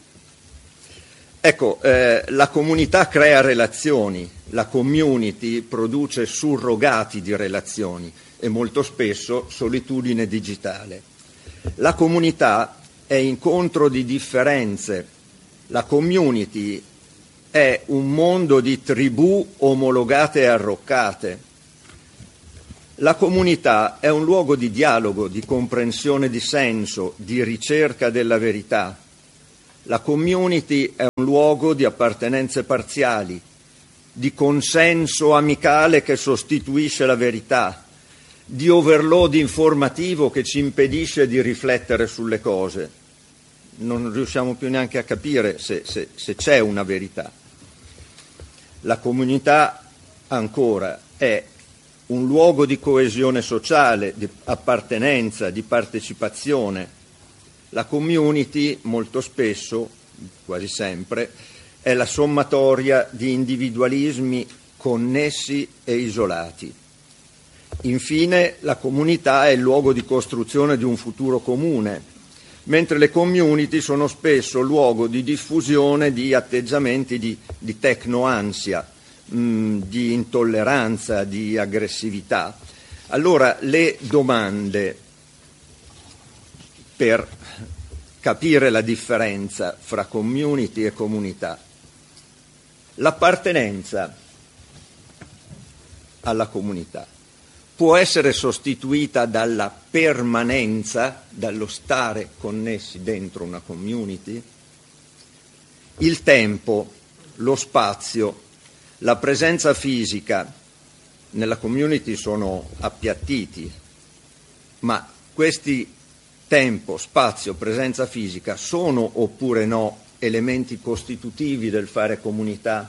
Ecco, eh, la comunità crea relazioni, la community produce surrogati di relazioni e molto spesso solitudine digitale. La comunità è incontro di differenze, la community è un mondo di tribù omologate e arroccate. La comunità è un luogo di dialogo, di comprensione di senso, di ricerca della verità. La community è un luogo di appartenenze parziali, di consenso amicale che sostituisce la verità, di overload informativo che ci impedisce di riflettere sulle cose. Non riusciamo più neanche a capire se, se, se c'è una verità. La comunità, ancora, è un luogo di coesione sociale, di appartenenza, di partecipazione. La community, molto spesso, quasi sempre, è la sommatoria di individualismi connessi e isolati. Infine, la comunità è il luogo di costruzione di un futuro comune, mentre le community sono spesso luogo di diffusione di atteggiamenti di, di tecnoansia, mh, di intolleranza, di aggressività. Allora, le domande per capire la differenza fra community e comunità. L'appartenenza alla comunità può essere sostituita dalla permanenza, dallo stare connessi dentro una community? Il tempo, lo spazio, la presenza fisica nella community sono appiattiti, ma questi tempo, spazio, presenza fisica sono oppure no elementi costitutivi del fare comunità?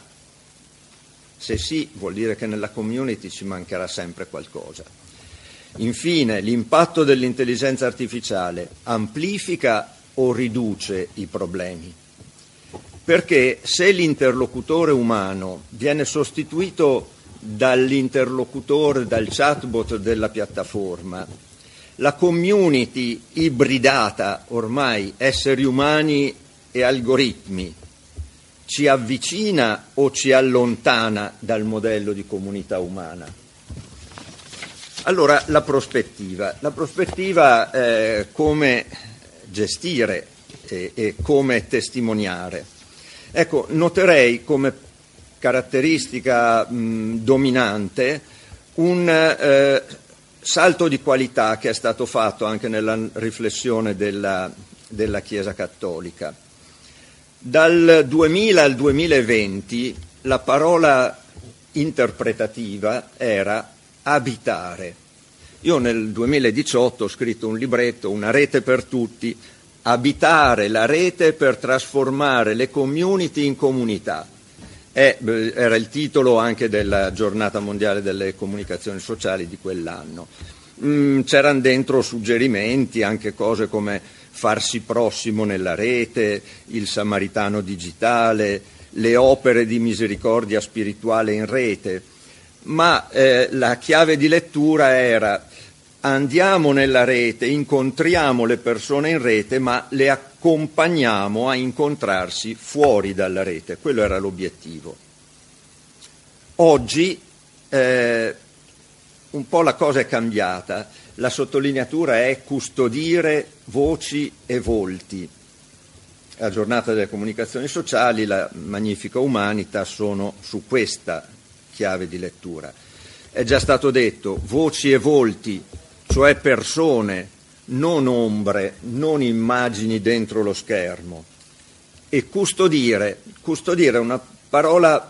Se sì, vuol dire che nella community ci mancherà sempre qualcosa. Infine, l'impatto dell'intelligenza artificiale amplifica o riduce i problemi? Perché se l'interlocutore umano viene sostituito dall'interlocutore, dal chatbot della piattaforma, la community ibridata, ormai esseri umani e algoritmi, ci avvicina o ci allontana dal modello di comunità umana? Allora, la prospettiva. La prospettiva eh, come gestire e, e come testimoniare. Ecco, noterei come caratteristica mh, dominante un eh, salto di qualità che è stato fatto anche nella riflessione della, della Chiesa Cattolica. Dal duemila al duemilaventi la parola interpretativa era abitare. Io nel duemiladiciotto ho scritto un libretto, Una rete per tutti, abitare la rete per trasformare le community in comunità. È, era il titolo anche della Giornata Mondiale delle Comunicazioni Sociali di quell'anno. Mm, c'erano dentro suggerimenti, anche cose come farsi prossimo nella rete, il samaritano digitale, le opere di misericordia spirituale in rete, ma eh, la chiave di lettura era: andiamo nella rete, incontriamo le persone in rete, ma le accompagniamo a incontrarsi fuori dalla rete. Quello era l'obiettivo. Oggi eh, un po' la cosa è cambiata. La sottolineatura è custodire voci e volti. La Giornata delle Comunicazioni Sociali, la Magnifica Humanitas sono su questa chiave di lettura. È già stato detto, voci e volti, cioè persone, non ombre, non immagini dentro lo schermo. E custodire, custodire è una parola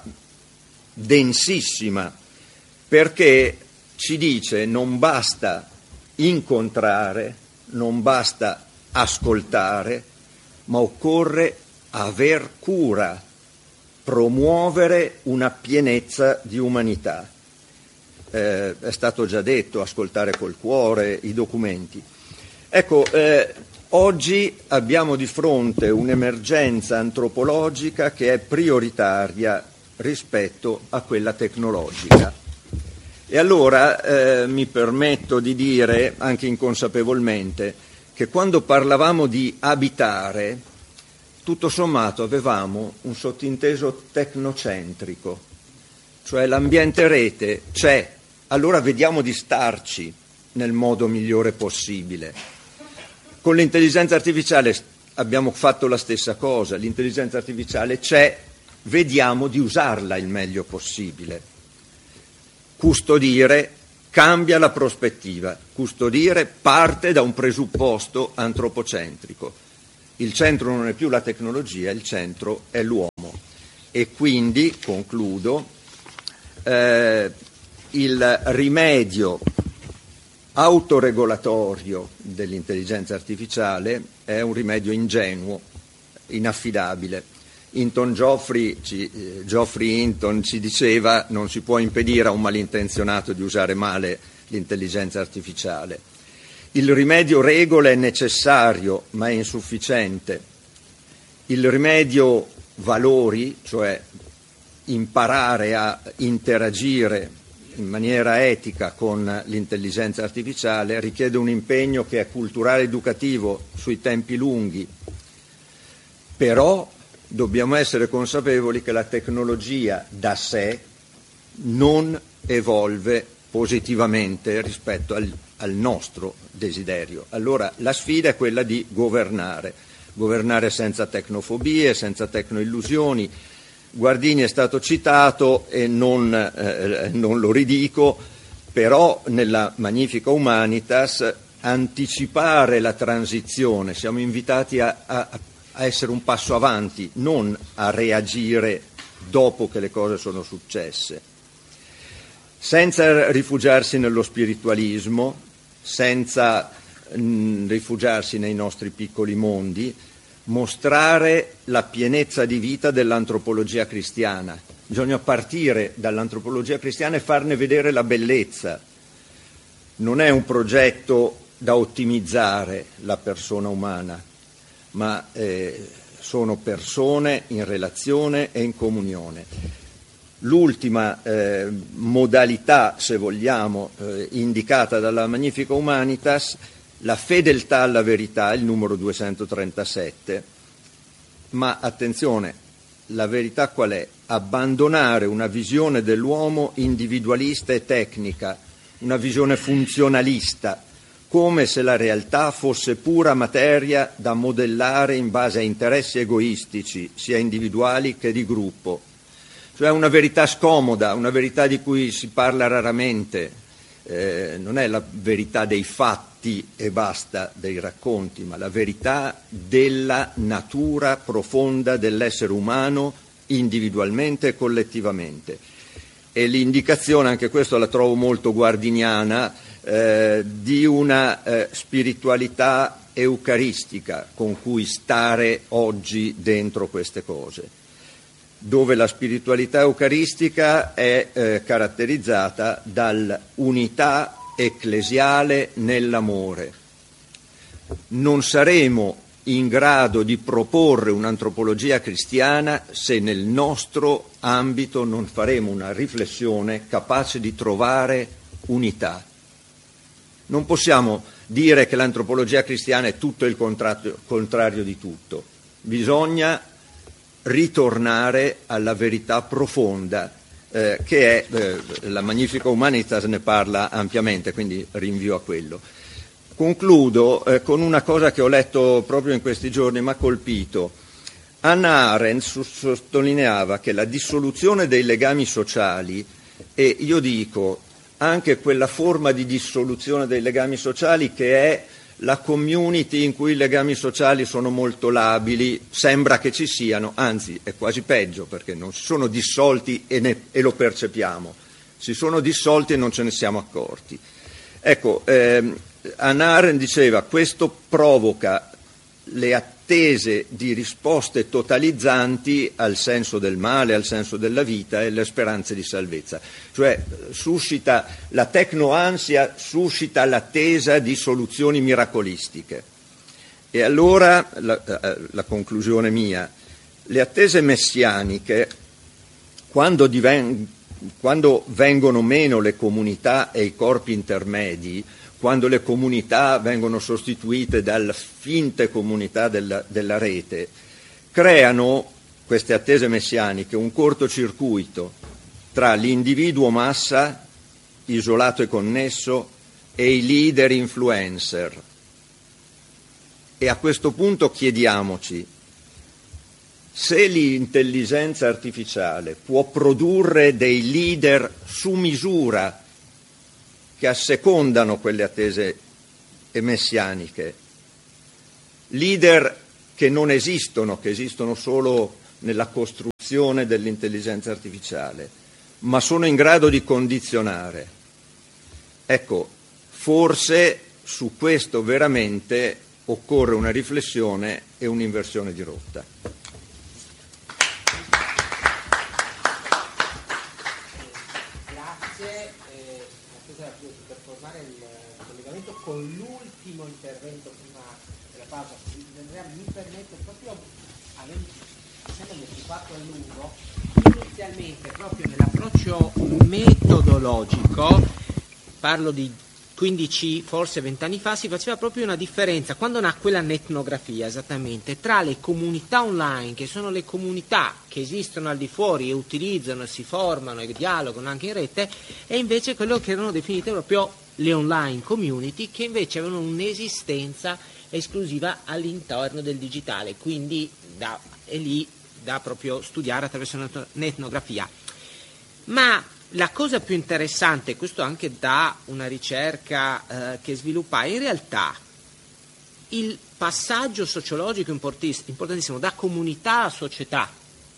densissima, perché ci dice non basta incontrare, non basta ascoltare, ma occorre aver cura, promuovere una pienezza di umanità. Eh, è stato già detto, ascoltare col cuore, i documenti. Ecco, eh, oggi abbiamo di fronte un'emergenza antropologica che è prioritaria rispetto a quella tecnologica. E allora eh, mi permetto di dire, anche inconsapevolmente, che quando parlavamo di abitare, tutto sommato avevamo un sottinteso tecnocentrico, cioè l'ambiente rete c'è, allora vediamo di starci nel modo migliore possibile. Con l'intelligenza artificiale abbiamo fatto la stessa cosa, l'intelligenza artificiale c'è, vediamo di usarla il meglio possibile. Custodire cambia la prospettiva, custodire parte da un presupposto antropocentrico. Il centro non è più la tecnologia, il centro è l'uomo. E quindi, concludo, eh, il rimedio autoregolatorio dell'intelligenza artificiale è un rimedio ingenuo, inaffidabile. Hinton Geoffrey, ci, eh, Geoffrey Hinton ci diceva: non si può impedire a un malintenzionato di usare male l'intelligenza artificiale. Il rimedio regola è necessario, ma è insufficiente. Il rimedio valori, cioè imparare a interagire in maniera etica con l'intelligenza artificiale, richiede un impegno che è culturale educativo sui tempi lunghi, però dobbiamo essere consapevoli che la tecnologia da sé non evolve positivamente rispetto al, al nostro desiderio. Allora la sfida è quella di governare, governare senza tecnofobie, senza tecnoillusioni. Guardini è stato citato e non, eh, non lo ridico, però nella Magnifica Humanitas anticipare la transizione, siamo invitati a, a, a essere un passo avanti, non a reagire dopo che le cose sono successe, senza rifugiarsi nello spiritualismo, senza mh, rifugiarsi nei nostri piccoli mondi, mostrare la pienezza di vita dell'antropologia cristiana. Bisogna partire dall'antropologia cristiana e farne vedere la bellezza. Non è un progetto da ottimizzare la persona umana, ma eh, sono persone in relazione e in comunione. L'ultima eh, modalità, se vogliamo, eh, indicata dalla Magnifica Humanitas, la fedeltà alla verità, il numero duecentotrentasette, ma attenzione, la verità qual è? Abbandonare una visione dell'uomo individualista e tecnica, una visione funzionalista, come se la realtà fosse pura materia da modellare in base a interessi egoistici, sia individuali che di gruppo. Cioè una verità scomoda, una verità di cui si parla raramente. Eh, non è la verità dei fatti e basta, dei racconti, ma la verità della natura profonda dell'essere umano individualmente e collettivamente. E l'indicazione, anche questo la trovo molto guardiniana, eh, di una eh, spiritualità eucaristica con cui stare oggi dentro queste cose, dove la spiritualità eucaristica è eh, caratterizzata dall'unità ecclesiale nell'amore. Non saremo in grado di proporre un'antropologia cristiana se nel nostro ambito non faremo una riflessione capace di trovare unità. Non possiamo dire che l'antropologia cristiana è tutto il contrario, contrario di tutto. Bisogna ritornare alla verità profonda, eh, che è, eh, la Magnifica Humanitas ne parla ampiamente, quindi rinvio a quello. Concludo eh, con una cosa che ho letto proprio in questi giorni, mi ha colpito. Hannah Arendt sottolineava che la dissoluzione dei legami sociali, e io dico anche quella forma di dissoluzione dei legami sociali che è la community in cui i legami sociali sono molto labili, sembra che ci siano, anzi è quasi peggio perché non si sono dissolti e, ne, e lo percepiamo, si sono dissolti e non ce ne siamo accorti. Ecco, ehm, Hannah Arendt diceva questo provoca le attese di risposte totalizzanti al senso del male, al senso della vita e alle speranze di salvezza. Cioè suscita la tecnoansia, suscita l'attesa di soluzioni miracolistiche. E allora la, la conclusione mia, le attese messianiche, quando, diven- quando vengono meno le comunità e i corpi intermedi, quando le comunità vengono sostituite dalle finte comunità della, della rete, creano queste attese messianiche un cortocircuito tra l'individuo massa, isolato e connesso, e i leader influencer. E a questo punto chiediamoci, se l'intelligenza artificiale può produrre dei leader su misura che assecondano quelle attese messianiche, leader che non esistono, che esistono solo nella costruzione dell'intelligenza artificiale, ma sono in grado di condizionare. Ecco, forse su questo veramente occorre una riflessione e un'inversione di rotta. Con l'ultimo intervento prima della pausa, mi permette proprio, avendo siamo ventiquattro a lungo, inizialmente proprio nell'approccio metodologico, parlo di quindici, forse venti anni fa, si faceva proprio una differenza, quando nacque la netnografia esattamente, tra le comunità online, che sono le comunità che esistono al di fuori e utilizzano, si formano e dialogano anche in rete, e invece quello che erano definite proprio le online community, che invece avevano un'esistenza esclusiva all'interno del digitale, quindi da, è lì da proprio studiare attraverso l'etnografia. Ma la cosa più interessante, questo anche da una ricerca eh, che sviluppai, in realtà il passaggio sociologico importantissimo da comunità a società,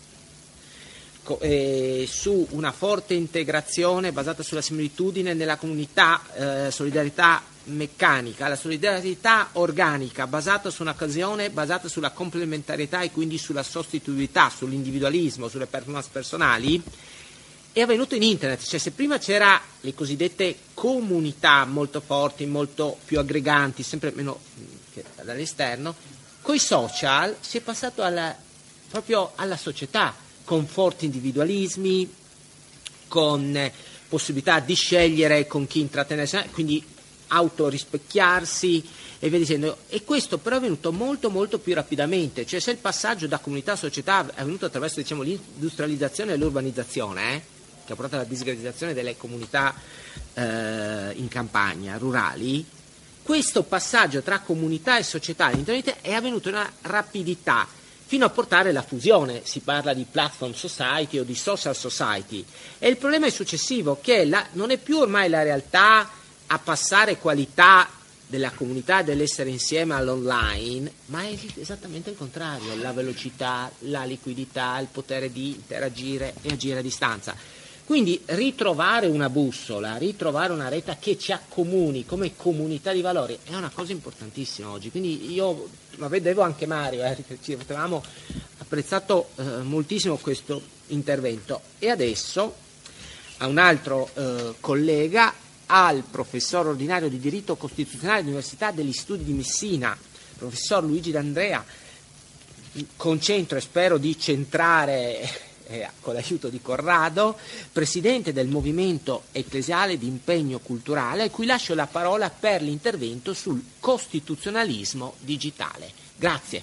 co- eh, su una forte integrazione basata sulla similitudine nella comunità, eh, solidarietà meccanica, la solidarietà organica basata su un'occasione, basata sulla complementarietà e quindi sulla sostituibilità, sull'individualismo, sulle performance personali, è avvenuto in internet. Cioè, se prima c'era le cosiddette comunità molto forti, molto più aggreganti, sempre meno che dall'esterno, coi social si è passato alla, proprio alla società, con forti individualismi, con eh, possibilità di scegliere con chi intrattenersi, quindi autorispecchiarsi e via dicendo. E questo però è avvenuto molto molto più rapidamente. Cioè, se il passaggio da comunità a società è avvenuto attraverso, diciamo, l'industrializzazione e l'urbanizzazione, eh, che ha portato alla disgregazione delle comunità eh, in campagna, rurali, questo passaggio tra comunità e società all'internet è avvenuto in una rapidità fino a portare la fusione. Si parla di platform society o di social society, e il problema è successivo, che la, non è più ormai la realtà a passare qualità della comunità, dell'essere insieme all'online, ma è esattamente il contrario: la velocità, la liquidità, il potere di interagire e agire a distanza. Quindi ritrovare una bussola, ritrovare una rete che ci accomuni come comunità di valori è una cosa importantissima oggi. Quindi io, ma vedevo anche Mario, eh, ci avevamo apprezzato eh, moltissimo questo intervento. E adesso a un altro eh, collega, al professor ordinario di diritto costituzionale dell'Università degli Studi di Messina, professor Luigi D'Andrea, concentro e spero di centrare eh, con l'aiuto di Corrado, presidente del movimento ecclesiale di impegno culturale, a cui lascio la parola per l'intervento sul costituzionalismo digitale. Grazie.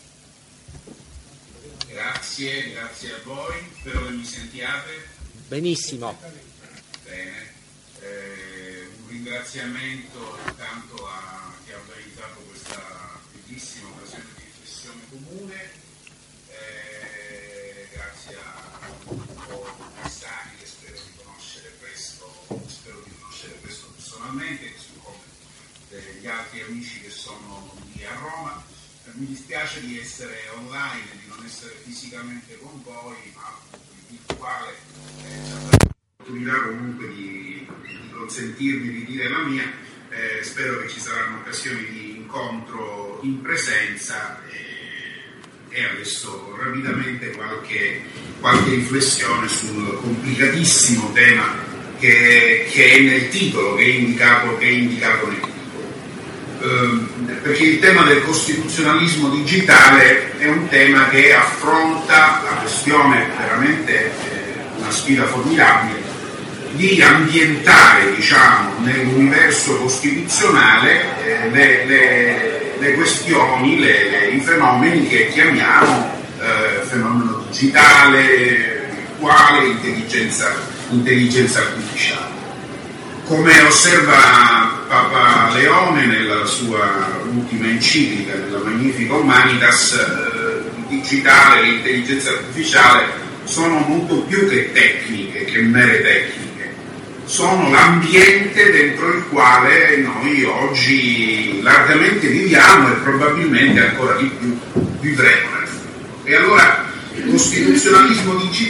Grazie, grazie a voi, spero che mi sentiate. Benissimo. Bene. Eh, un ringraziamento intanto a chi ha organizzato questa bellissima occasione di riflessione comune, eh, grazie a Cristani, che spero di conoscere presto, spero di conoscere presto personalmente, così come gli altri amici che sono qui a Roma. Eh, mi dispiace di essere online e di non essere fisicamente con voi, ma il virtuale eh, ci ha dato l'opportunità comunque di, di consentirmi di dire la mia. Eh, spero che ci saranno occasioni di incontro in presenza. Eh, E adesso rapidamente qualche, qualche riflessione sul complicatissimo tema che, che è nel titolo, che è indicato, che è indicato nel titolo. Eh, perché il tema del costituzionalismo digitale è un tema che affronta la questione, veramente eh, una sfida formidabile, di ambientare, diciamo, nell'universo costituzionale eh, le, le le questioni, le, le, i fenomeni che chiamiamo eh, fenomeno digitale, virtuale, intelligenza, intelligenza artificiale. Come osserva Papa Leone nella sua ultima enciclica, nella Magnifica Humanitas, eh, il digitale e l'intelligenza artificiale sono molto più che tecniche, che mere tecniche. Sono l'ambiente dentro il quale noi oggi largamente viviamo e probabilmente ancora di più vivremo nel futuro. E allora il costituzionalismo digitale